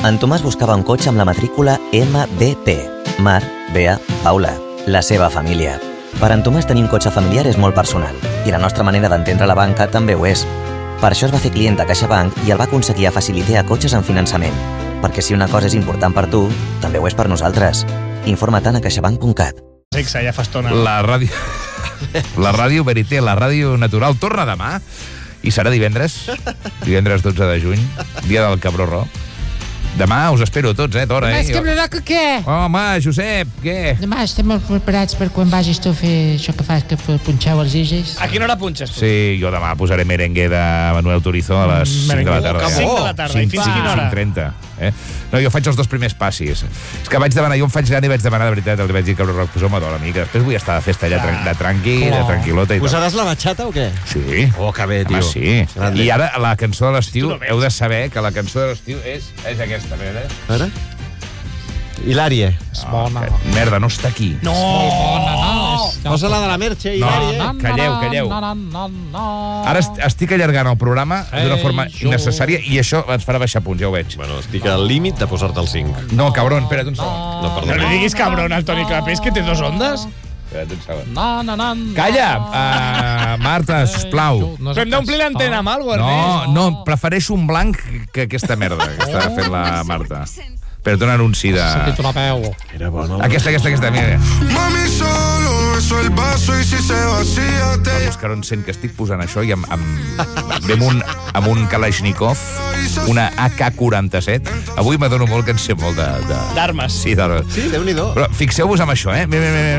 En Tomàs buscava un cotxe amb la matrícula MBP. Mar, Bea, Paula. La seva família. Per en Tomàs tenir un cotxe familiar és molt personal i la nostra manera d'entendre la banca també ho és. Per això es va fer client de CaixaBank i el va aconseguir a Facilitea cotxes en finançament. Perquè si una cosa és important per tu, també ho és per nosaltres. Informa't a caixabank.cat. Sexe, ja fa estona. La ràdio Verité, la ràdio natural, torna demà i serà divendres 12 de juny, dia del Cabró Ro. Demà us espero tots, d'hora, Mas Cabró, que què? Home, Josep, què? Demà estem molt preparats per quan vagis tu a fer això que fas, que punxeu els DJs. A quina hora punxes tu? Sí, jo demà posaré merengue de Manuel Turizo a les 5 de la tarda. 5 de la tarda, i fins a quina hora? 5:30. No, jo faig els 2 primers passis. És que vaig demanar, jo em faig gran i vaig demanar de veritat, li vaig dir que el rock poseu-me d'hora, amiga. Després vull estar de festa allà de tranquil·lota i tot. Posaràs la batxata o què? Sí. Oh, que bé, tio. Home, sí. Grande. I ara la cançó de l'estiu, heu de saber que la cançó de l'estiu és aquesta, a veure. Hilàrie. És bona. Merda, no està aquí. No! Posa-la de la Merche, Hilàrie. Calleu. Ara estic allargant el programa d'una forma innecessària i això ens farà baixar punts, ja ho veig. Bueno, estic al límit de posar-te el 5. No, cabron, espera't un segon. No, No perdona. li diguis cabron al Toni Clapés, que té 2 ondes. Espera't un segon. Calla! Marta, sisplau. Però hem d'omplir l'antena amb alguna cosa, No, prefereixo un blanc que aquesta merda que està fent la Marta. Espera't, un anunci de... Sentit una veu. Era bona. Aquesta, mira. Mami, solo beso el vaso y si se vacía te... Vamos, que no sent que estic posant això i ve amb un Kalashnikov, una AK-47. Avui m'adono molt que en sé molt D'armes. Sí, d'armes. Sí, Déu-n'hi-do. Però fixeu-vos en això, Mira.